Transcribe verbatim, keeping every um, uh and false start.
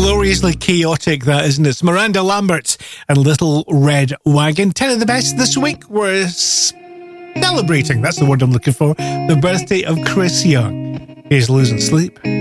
Gloriously chaotic, that, isn't it? It's Miranda Lambert and Little Red Wagon. Ten of the best this week. We're celebrating, that's the word I'm looking for, the birthday of Chris Young. Here's Losing Sleep.